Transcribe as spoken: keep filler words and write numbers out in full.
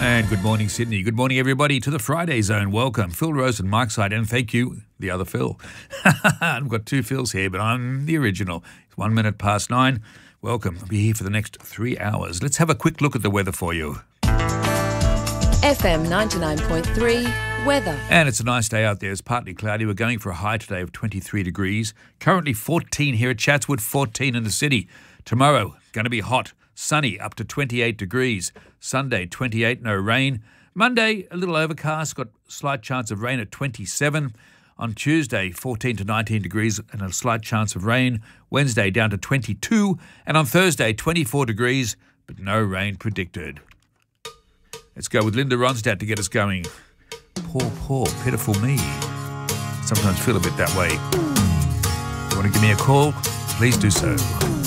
And good morning, Sydney. Good morning, everybody, to the Friday Zone. Welcome. Phil Rose and Mike Side, and thank you, the other Phil. I've got two Phils here, but I'm the original. It's one minute past nine. Welcome. I'll be here for the next three hours. Let's have a quick look at the weather for you. F M ninety-nine point three, weather. And it's a nice day out there. It's partly cloudy. We're going for a high today of twenty-three degrees. Currently fourteen here at Chatswood, fourteen in the city. Tomorrow, going to be hot. Sunny, up to twenty-eight degrees. Sunday, twenty-eight, no rain. Monday, a little overcast, got a slight chance of rain at twenty-seven. On Tuesday, fourteen to nineteen degrees and a slight chance of rain. Wednesday, down to twenty-two. And on Thursday, twenty-four degrees, but no rain predicted. Let's go with Linda Ronstadt to get us going. Poor, poor, pitiful me. Sometimes feel a bit that way. If you want to give me a call, please do so.